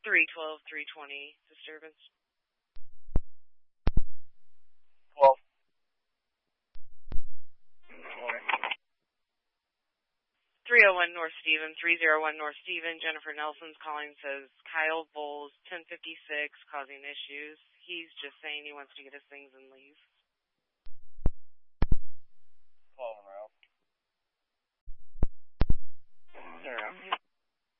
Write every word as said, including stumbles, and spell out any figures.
three twelve, three twenty disturbance. Well, three oh one North Stephen, three oh one North Stephen. Jennifer Nelson's calling, says Kyle Bowles, ten fifty-six, causing issues. He's just saying he wants to get his things and leave.